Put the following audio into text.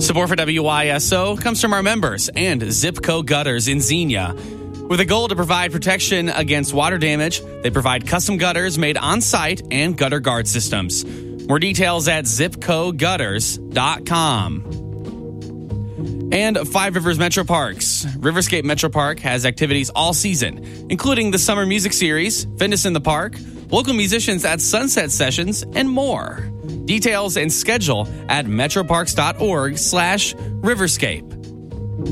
Support for WYSO comes from our members and Zipco Gutters in Xenia. With a goal to provide protection against water damage, they provide custom gutters made on-site and gutter guard systems. More details at zipcogutters.com. And Five Rivers Metro Parks. Riverscape Metro Park has activities all season, including the Summer Music Series, Fitness in the Park, local musicians at Sunset Sessions, and more. Details and schedule at metroparks.org/Riverscape.